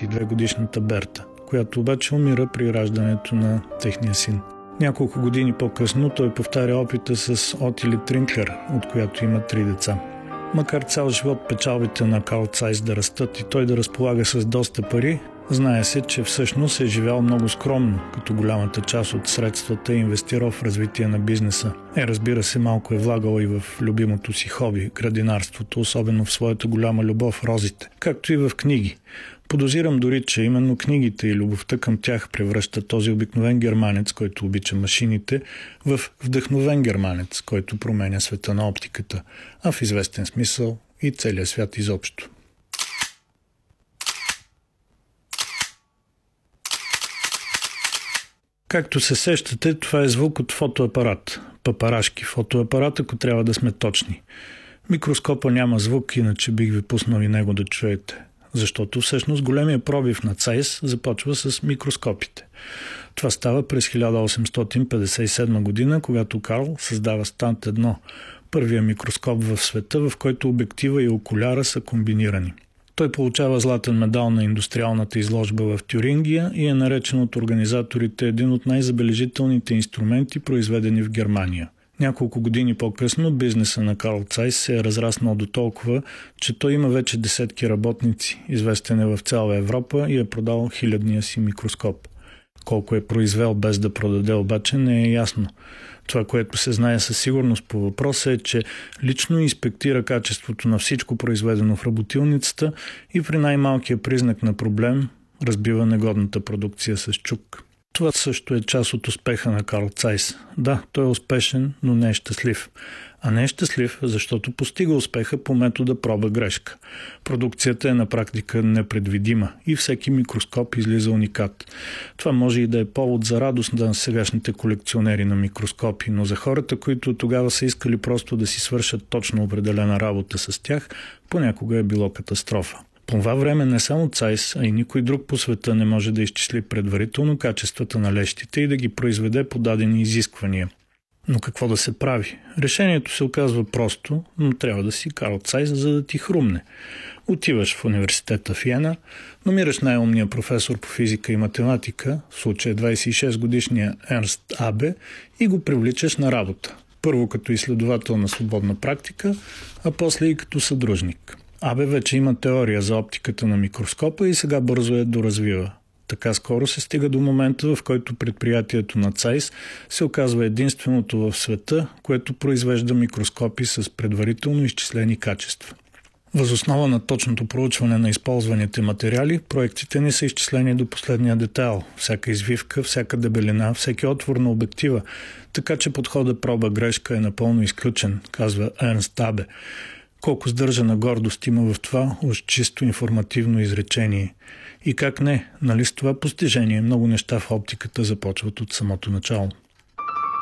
22-годишната Берта, която обаче умира при раждането на техния син. Няколко години по-късно той повтаря опита с Отили Тринклер, от която има 3 деца. Макар цял живот печалбите на Карл Цайс да растат и той да разполага с доста пари, знае се, че всъщност е живял много скромно, като голямата част от средствата е инвестирал в развитие на бизнеса. Разбира се, малко е влагал и в любимото си хоби – градинарството, особено в своята голяма любов – розите, както и в книги. Подозирам дори, че именно книгите и любовта към тях превръща този обикновен германец, който обича машините, в вдъхновен германец, който променя света на оптиката, а в известен смисъл и целия свят изобщо. Както се сещате, това е звук от фотоапарат. Папарашки фотоапарат, ако трябва да сме точни. Микроскопа няма звук, иначе бих ви пуснал и него да чуете. Защото всъщност големия пробив на Цайс започва с микроскопите. Това става през 1857 година, когато Карл създава Стант 1, първия микроскоп в света, в който обектива и окуляра са комбинирани. Той получава златен медал на индустриалната изложба в Тюрингия и е наречен от организаторите един от най-забележителните инструменти, произведени в Германия. Няколко години по-късно бизнеса на Карл Цайс се е разраснал до толкова, че той има вече десетки работници, известен е в цяла Европа и е продал 1000-ния си микроскоп. Колко е произвел без да продаде обаче не е ясно. Това, което се знае със сигурност по въпроса е, че лично инспектира качеството на всичко произведено в работилницата и при най-малкия признак на проблем разбива негодната продукция с чук. Това също е част от успеха на Карл Цайс. Да, той е успешен, но не е щастлив. А не е щастлив, защото постига успеха по метода проба-грешка. Продукцията е на практика непредвидима и всеки микроскоп излиза уникат. Това може и да е повод за радост на сегашните колекционери на микроскопи, но за хората, които тогава са искали просто да си свършат точно определена работа с тях, понякога е било катастрофа. По това време не само Цайс, а и никой друг по света не може да изчисли предварително качествата на лещите и да ги произведе по дадени изисквания. Но какво да се прави? Решението се оказва просто, но трябва да си Карл Цайс, за да ти хрумне. Отиваш в университета в Йена, намираш най-умния професор по физика и математика, в случая 26-годишния Ернст Абе, и го привличаш на работа. Първо като изследовател на свободна практика, а после и като съдружник. Абе вече има теория за оптиката на микроскопа и сега бързо я доразвива. Така скоро се стига до момента, в който предприятието на Цайс се оказва единственото в света, което произвежда микроскопи с предварително изчислени качества. Въз основа на точното проучване на използваните материали, проектите ни са изчислени до последния детайл. Всяка извивка, всяка дебелина, всеки отвор на обектива. Така че подходът проба-грешка е напълно изключен, казва Ернст Абе. Колко сдържана гордост има в това уж чисто информативно изречение. И как не, нали с това постижение много неща в оптиката започват от самото начало.